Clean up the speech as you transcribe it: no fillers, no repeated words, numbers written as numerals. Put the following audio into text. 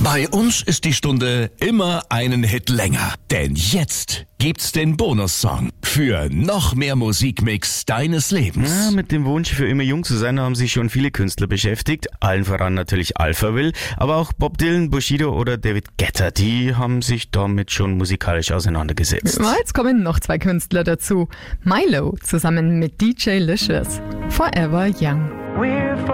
Bei uns ist die Stunde immer einen Hit länger. Denn jetzt gibt's den Bonussong für noch mehr Musikmix deines Lebens. Ja, mit dem Wunsch, für immer jung zu sein, haben sich schon viele Künstler beschäftigt. Allen voran natürlich Alphaville, aber auch Bob Dylan, Bushido oder David Guetta. Die haben sich damit schon musikalisch auseinandergesetzt. Jetzt kommen noch 2 Künstler dazu. Milo zusammen mit DJ Licious. Forever Young. We're